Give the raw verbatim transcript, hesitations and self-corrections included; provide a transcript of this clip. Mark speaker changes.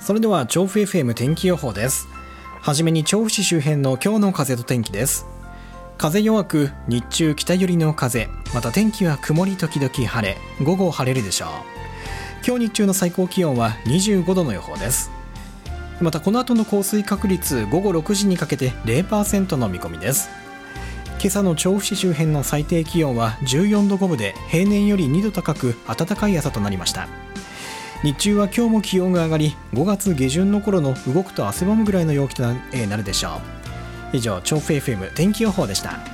Speaker 1: それでは調布 エフエム 天気予報です。はじめに調布市周辺の今日の風と天気です。風弱く、日中北寄りの風、また天気は曇り時々晴れ、午後晴れるでしょう。今日日中の最高気温はにじゅうごどの予報です。またこの後の降水確率、午後ろくじにかけて ゼロパーセント の見込みです。今朝の調布市周辺の最低気温はじゅうよんどごぶで、平年よりにど高く暖かい朝となりました。日中は今日も気温が上がり、ごがつ下旬の頃の動くと汗ばむぐらいの陽気となるでしょう。以上、調布 エフエム 天気予報でした。